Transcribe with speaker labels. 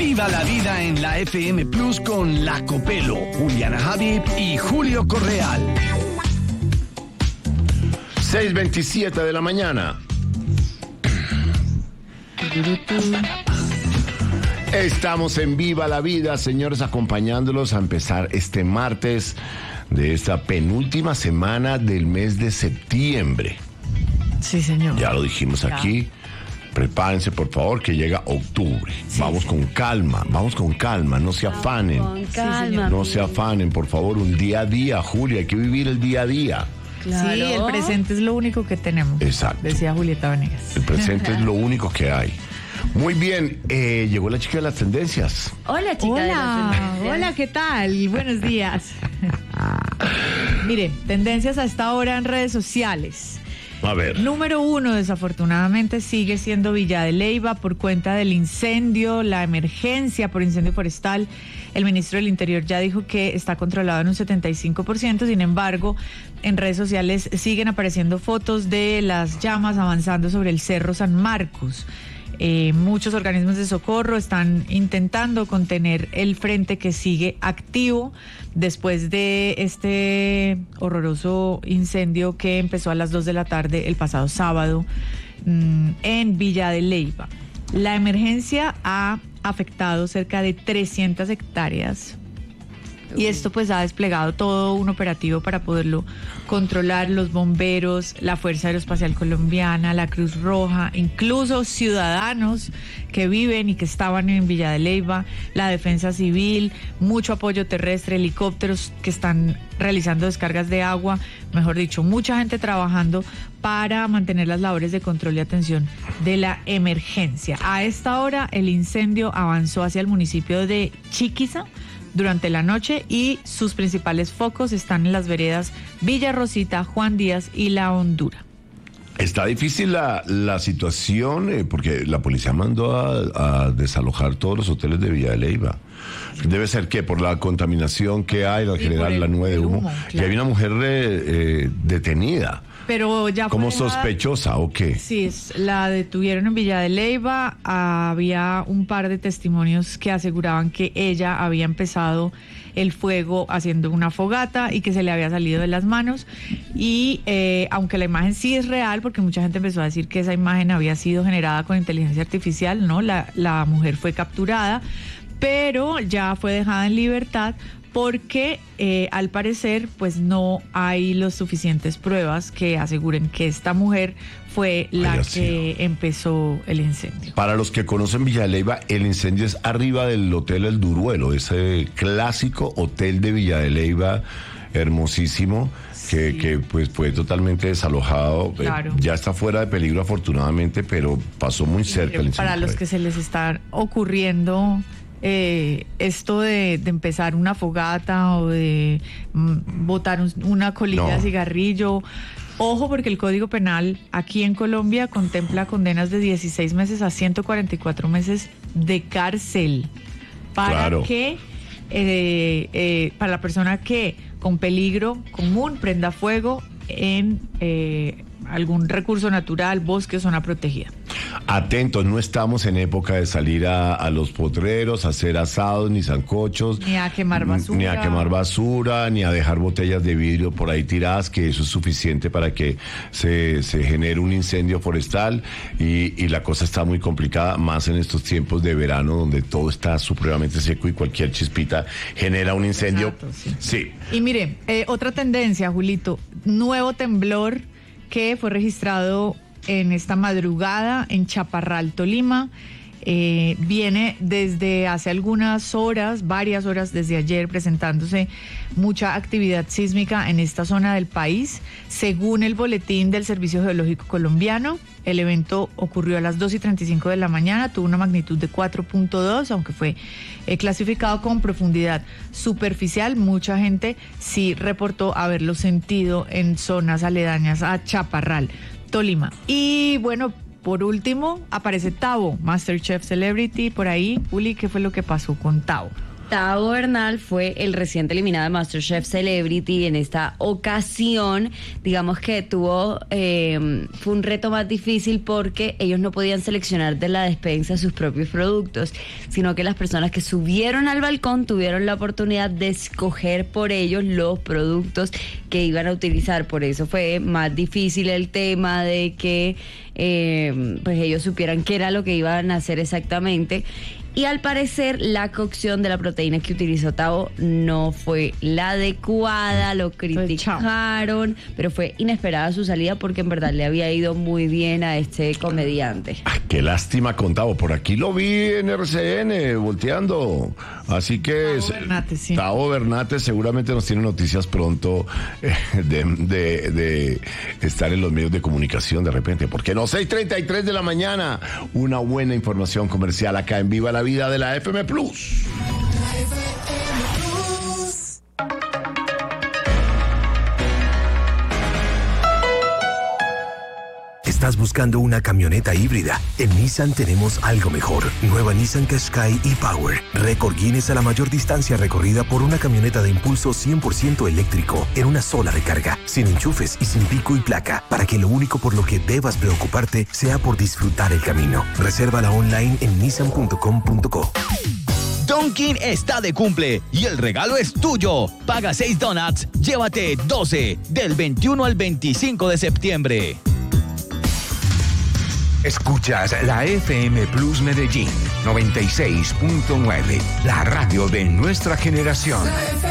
Speaker 1: Viva la vida en la FM Plus con La Copelo, Juliana Habib y Julio Correal.
Speaker 2: 6:27 de la mañana. Estamos en Viva la Vida, señores, acompañándolos a empezar este martes de esta penúltima semana del mes de septiembre.
Speaker 3: Sí, señor.
Speaker 2: Ya lo dijimos aquí. Prepárense, por favor, que llega octubre. Sí, vamos con calma, no se afanen.
Speaker 4: Con calma.
Speaker 2: No se afanen, por favor, un día a día, Julia, hay que vivir el día a día.
Speaker 3: Claro. Sí, el presente es lo único que tenemos.
Speaker 2: Exacto.
Speaker 3: Decía Julieta Venegas.
Speaker 2: El presente es lo único que hay. Muy bien, llegó la chica de las tendencias.
Speaker 4: Hola, chica de las tendencias.
Speaker 3: Hola, ¿qué tal? Buenos días. Mire, tendencias a esta hora en redes sociales.
Speaker 2: A ver.
Speaker 3: Número 1, desafortunadamente, sigue siendo Villa de Leyva por cuenta del incendio, la emergencia por incendio forestal. El ministro del Interior ya dijo que está controlado en un 75%, sin embargo, en redes sociales siguen apareciendo fotos de las llamas avanzando sobre el Cerro San Marcos. Muchos organismos de socorro están intentando contener el frente que sigue activo después de este horroroso incendio que empezó a las 2 de la tarde el pasado sábado en Villa de Leyva. La emergencia ha afectado cerca de 300 hectáreas. Y esto pues ha desplegado todo un operativo para poderlo controlar, los bomberos, la Fuerza Aeroespacial Colombiana, la Cruz Roja, incluso ciudadanos que viven y que estaban en Villa de Leyva, la Defensa Civil, mucho apoyo terrestre, helicópteros que están realizando descargas de agua, mejor dicho, mucha gente trabajando para mantener las labores de control y atención de la emergencia. A esta hora el incendio avanzó hacia el municipio de Chiquiza durante la noche y sus principales focos están en las veredas Villa Rosita, Juan Díaz y La Hondura.
Speaker 2: Está difícil la situación porque la policía mandó a desalojar todos los hoteles de Villa de Leyva. Debe ser que por la contaminación que hay, al generar la nube de humo. Claro. Y hay una mujer detenida.
Speaker 3: Pero ya
Speaker 2: ¿Como sospechosa o qué?
Speaker 3: Sí, la detuvieron en Villa de Leyva. Había un par de testimonios que aseguraban que ella había empezado el fuego haciendo una fogata y que se le había salido de las manos. Y aunque la imagen sí es real, porque mucha gente empezó a decir que esa imagen había sido generada con inteligencia artificial, ¿no? La mujer fue capturada, pero ya fue dejada en libertad porque al parecer pues no hay los suficientes pruebas que aseguren que esta mujer fue la que empezó el incendio.
Speaker 2: Para los que conocen Villa de Leyva, el incendio es arriba del Hotel El Duruelo, ese clásico hotel de Villa de Leyva, hermosísimo, sí. que pues fue totalmente desalojado. Claro. Ya está fuera de peligro afortunadamente, pero pasó muy cerca el incendio.
Speaker 3: Para los que se les está ocurriendo esto de empezar una fogata o de botar una colilla de cigarrillo, ojo, porque el Código Penal aquí en Colombia contempla condenas de 16 meses a 144 meses de cárcel para que para la persona que con peligro común prenda fuego en algún recurso natural, bosque o zona protegida.
Speaker 2: Atentos, no estamos en época de salir a los potreros, a hacer asados, ni sancochos.
Speaker 3: Ni a quemar basura.
Speaker 2: Ni a dejar botellas de vidrio por ahí tiradas, que eso es suficiente para que se genere un incendio forestal. Y la cosa está muy complicada, más en estos tiempos de verano, donde todo está supremamente seco y cualquier chispita genera un incendio.
Speaker 3: Exacto, sí. Y mire, otra tendencia, Julito, nuevo temblor que fue registrado en esta madrugada en Chaparral, Tolima. Viene desde hace algunas horas, varias horas desde ayer, presentándose mucha actividad sísmica en esta zona del país. Según el boletín del Servicio Geológico Colombiano, el evento ocurrió a las 2:35 de la mañana, tuvo una magnitud de 4.2, aunque fue clasificado con profundidad superficial. Mucha gente sí reportó haberlo sentido en zonas aledañas a Chaparral, Tolima. Y bueno, por último, aparece Tavo, MasterChef Celebrity, por ahí. Uli, ¿qué fue lo que pasó con Tavo?
Speaker 4: Tavo Bernal fue el reciente eliminado de MasterChef Celebrity. En esta ocasión, digamos que fue un reto más difícil porque ellos no podían seleccionar de la despensa sus propios productos, sino que las personas que subieron al balcón tuvieron la oportunidad de escoger por ellos los productos que iban a utilizar. Por eso fue más difícil el tema de que pues ellos supieran qué era lo que iban a hacer exactamente. Y al parecer la cocción de la proteína que utilizó Tavo no fue la adecuada, lo criticaron, pero fue inesperada su salida porque en verdad le había ido muy bien a este comediante.
Speaker 2: Qué lástima con Tavo, por aquí lo vi en RCN volteando, así que Tavo Bernate seguramente nos tiene noticias pronto de estar en los medios de comunicación de repente, ¿por qué no? 6:33 de la mañana, una buena información comercial acá en Viva la Vida de la FM Plus.
Speaker 5: ¿Estás buscando una camioneta híbrida? En Nissan tenemos algo mejor. Nueva Nissan Qashqai e-Power. Récord Guinness a la mayor distancia recorrida por una camioneta de impulso 100% eléctrico en una sola recarga, sin enchufes y sin pico y placa, para que lo único por lo que debas preocuparte sea por disfrutar el camino. Resérvala online en nissan.com.co.
Speaker 6: Dunkin' está de cumple y el regalo es tuyo. Paga 6 donuts, llévate 12 del 21 al 25 de septiembre.
Speaker 7: Escuchas la FM Plus Medellín 96.9, la radio de nuestra generación.